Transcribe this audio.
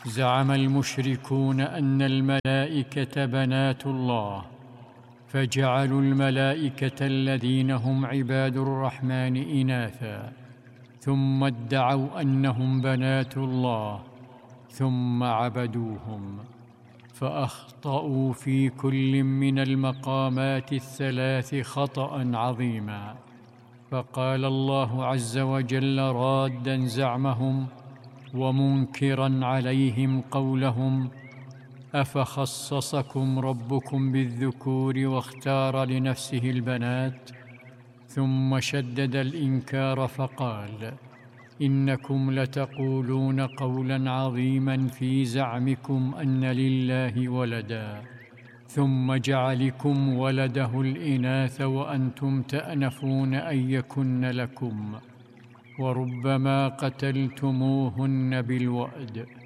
زعم المشركون أن الملائكة بنات الله، فجعلوا الملائكة الذين هم عباد الرحمن إناثا، ثم ادعوا أنهم بنات الله، ثم عبدوهم، فأخطأوا في كل من المقامات الثلاث خطأ عظيما. فقال الله عز وجل رادًا زعمهم ومنكرًا عليهم قولهم: أفخصصكم ربكم بالذكور واختار لنفسه البنات؟ ثم شدد الإنكار فقال: إنكم لتقولون قولا عظيما في زعمكم أن لله ولدا، ثم جعلكم ولده الإناث وأنتم تأنفون أن يكن لكم، وربما قتلتموهن بالوأد.